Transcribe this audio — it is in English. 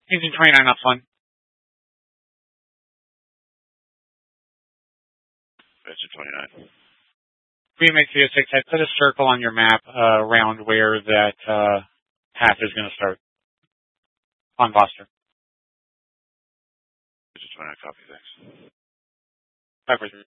Using 29 up one. That's 29. Remake 306, I put a circle on your map around where that path is going to start on Gloucester. That's 29, copy, thanks. 543.